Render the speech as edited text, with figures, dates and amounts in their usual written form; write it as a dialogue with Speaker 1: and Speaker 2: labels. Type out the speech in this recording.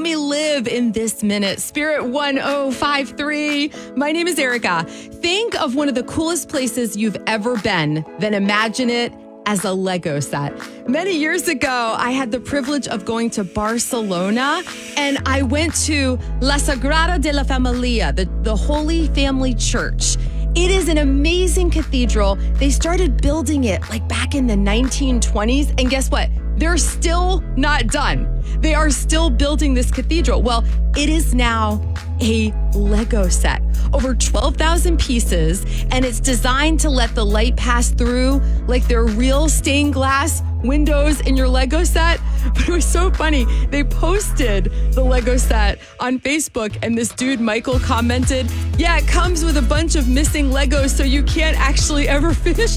Speaker 1: me live in this minute. Spirit 1053. My name is Erica. Think of one of the coolest places you've ever been, then imagine it as a Lego set. Many years ago, I had the privilege of going to Barcelona, and I went to La Sagrada de la Familia, the Holy Family Church. It is an amazing cathedral. They started building it like back in the 1920s, and guess what? They're still not done. They are still building this cathedral. Well, it is now a Lego set, over 12,000 pieces, and it's designed to let the light pass through like they're real stained glass windows in your Lego set. But it was so funny. They posted the Lego set on Facebook, and this dude, Michael, commented, yeah, it comes with a bunch of missing Legos, so you can't actually ever finish